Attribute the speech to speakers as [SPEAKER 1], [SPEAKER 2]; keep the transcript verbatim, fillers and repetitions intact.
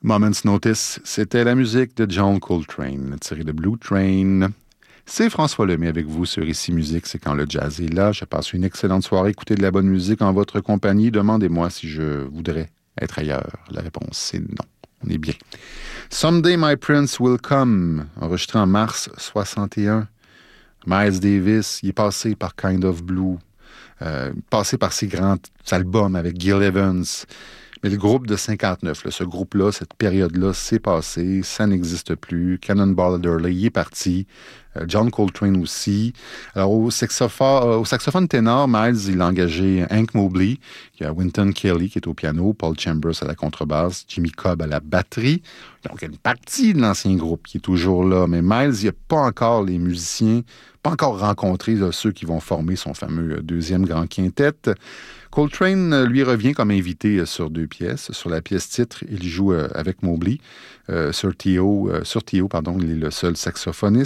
[SPEAKER 1] Moment's Notice, c'était la musique de John Coltrane, tirée de Blue Train. C'est François Lemay avec vous sur Ici Musique, c'est quand le jazz est là. Je passe une excellente soirée, écoutez de la bonne musique en votre compagnie. Demandez-moi si je voudrais être ailleurs. La réponse, c'est non. On est bien. Someday My Prince Will Come, enregistré en mars soixante et un. Miles Davis, il est passé par Kind of Blue, euh, passé par ses grands albums avec Gil Evans. Mais le groupe de cinquante-neuf, là, ce groupe-là, cette période-là, c'est passé, ça n'existe plus. Cannonball Adderley, il est parti. Euh, John Coltrane aussi. Alors, au saxophone, euh, au saxophone ténor, Miles, il a engagé Hank Mobley, il y a Wynton Kelly qui est au piano, Paul Chambers à la contrebasse, Jimmy Cobb à la batterie. Donc, il y a une partie de l'ancien groupe qui est toujours là. Mais Miles, il n'y a pas encore les musiciens, pas encore rencontré là, ceux qui vont former son fameux deuxième grand quintet. Coltrane, lui, revient comme invité sur deux pièces. Sur la pièce titre, il joue avec Mobley. Euh, sur T O, euh, sur T O, pardon, il est le seul saxophoniste.